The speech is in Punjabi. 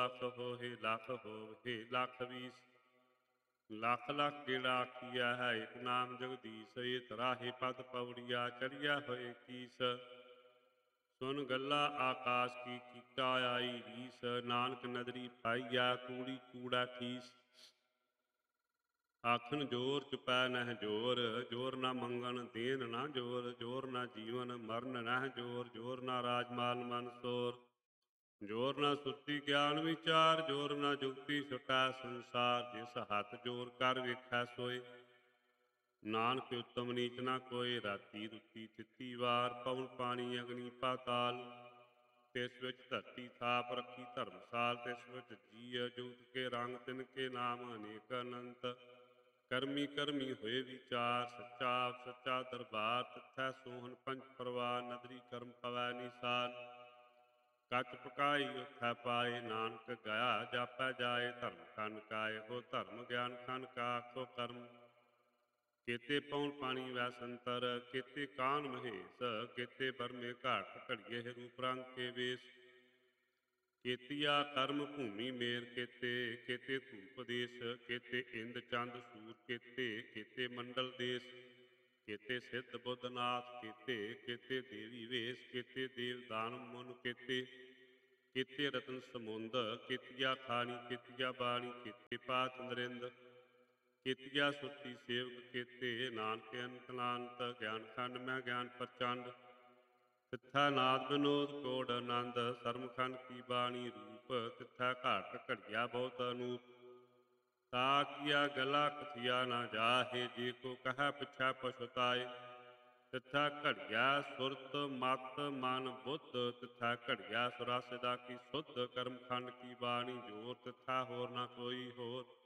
ਲੱਖ ਹੋਏ ਲੱਖ ਹੋਏ ਲੱਖ ਵੀਸ। ਲੱਖ ਲੱਖ ਗੇੜਾ ਆਖੀਆ ਹੈ ਇੱਕ ਨਾਮ ਜਗਦੀਸ਼। ਇਹ ਤਰਾਹੇ ਪਦ ਪੌੜੀਆ ਚੜਿਆ ਹੋਏ ਕੀਸ। ਸੁਨ ਗੱਲਾ ਆਕਾਸ਼ ਕੀ ਕੀਤਾ ਆਈ ਰੀਸ। ਨਾਨਕ ਨਦਰੀ ਪਾਈਆ ਕੂੜੀ ਕੂੜਾ ਕੀਸ। ਆਖਣ ਜੋਰ ਚੁਪੈ ਨਹਿ ਜੋਰ। ਜੋਰ ਨਾ ਮੰਗਣ ਦੇਨ ਨਾ ਜੋਰ। ਜੋਰ ਨਾ ਜੀਵਨ ਮਰਨ ਨਹਿ ਜੋਰ। ਜੋਰ ਨਾ ਰਾਜਮਾਲ ਮਨ ਸੋਰ। ਜੋਰ ਨਾ ਸੁਰਤੀ ਗਿਆਨ ਵਿਚਾਰ। ਜੋਰ ਨਾ ਜੁਗਤੀ ਛੁਟੈ ਸੰਸਾਰ। ਜਿਸ ਹੱਥ ਜੋਰ ਕਰ ਵੇਖੈ ਸੋਏ। ਨਾਨਕ ਉਤਮ ਨੀਚ ਨਾ ਕੋਏ। ਰਾਤੀ ਰੁਤੀ ਤਿੱਤੀ ਵਾਰ। ਪਵਨ ਪਾਣੀ ਅਗਨੀ ਪਾਤਾਲ। ਤਿਸ ਵਿੱਚ ਧਰਤੀ ਥਾਪ ਰੱਖੀ ਧਰਮਸਾਲ। ਤਿਸ ਵਿੱਚ ਜੀਅ ਜੁਗਤ ਕੇ ਰੰਗ। ਤਿਨ ਕੇ ਨਾਮ ਅਨੇਕ ਅਨੰਤ। ਕਰਮੀ ਕਰਮੀ ਹੋਏ ਵਿਚਾਰ। ਸੱਚਾ ਆਪ ਸੱਚਾ ਦਰਬਾਰ। ਤਿਥੈ ਸੋਹਣ ਪੰਚ ਪਰਵਾਰ। ਨਦਰੀ ਕਰਮ ਪਵੈ ਨਿਸਾਨ। ਕੱਚ ਪਕਾਈ ਉਥੈ ਪਾਏ। ਨਾਨਕ ਗਿਆ ਜਾਪੈ ਜਾਏ। ਧਰਮ ਖੰਡ ਕਾਏ ਹੋ ਧਰਮ ਗਿਆਨ ਖੰਡ ਕਾ ਆਖੋ ਕਰਮ। ਕੇਤੇ ਪਉਣ ਪਾਣੀ ਵੈ ਸੰਤਰ। ਕੇਤੇ ਕਾਨ ਮਹੇਸ਼। ਕੇਤੇ ਬਰਮੇ ਘਾਟ ਘੜੀਏ ਰੂਪ ਰੰਗ ਕੇ ਵੇਸ। ਕੇਤੀਆ ਕਰਮ ਭੂਮੀ ਮੇਰ। ਕੇਤੇ ਕੇਤੇ ਧੂਪ ਦੇਸ। ਕੇਤੇ ਇੰਦ ਚੰਦ ਸੂਰ। ਕੇਤੇ ਮੰਡਲ ਦੇਸ। ਕੇਤੇ ਸਿੱਧ ਬੁੱਧ ਨਾਥ। ਕੇਤੇ ਦੇਵੀ ਵੇਸ। ਕੇਤੇ ਦੇਵ ਦਾਨਵ ਮੁਨ। ਕੇਤੇ ਰਤਨ ਸਮੁੰਦ। ਕੇਤੀਆ ਖਾਣੀ ਕੇਤੀਆ ਬਾਣੀ। ਕੇਤੇ ਪਾਤ ਨਰਿੰਦ। ਕੇਤੀਆ ਸੁਰਤੀ ਸੇਵਕ। ਕੇਤੇ ਨਾਨਕ ਅੰਤ ਨਾਨਤ। ਗਿਆਨ ਖੰਡ ਮੈਂ ਗਿਆਨ ਪ੍ਰਚੰਡ। ਤਿੱਥੈ ਨਾਦ ਵਿਨੋਦ ਕੋਡ ਆਨੰਦ। ਸਰਮਖੰਡ ਕੀ ਬਾਣੀ ਰੂਪ। ਤਿੱਥੈ ਘਾਟ ਘੜੀਆ ਬਹੁਤ ਅਨੂਪ। ਤਾ ਕੀਆ ਗਲਾ ਕਥਿਆ ਨਾ ਜਾਹੇ। ਜੇ ਕੋ ਕਹਿ ਪਿਛੈ ਪਛੁਤਾਏ। ਤਿੱਥੈ ਘੜੀਆ ਸੁਰਤ ਮਤ ਮਨ ਬੁੱਧ। ਤਿੱਥੈ ਘੜੀਆ ਸੁਰਾਸਿਦਾ ਕੀ ਸੁਧ। ਕਰਮ ਖੰਡ ਕੀ ਬਾਣੀ ਜੋਰ। ਤਿੱਥੈ ਹੋਰ ਨਾ ਕੋਈ ਹੋਰ।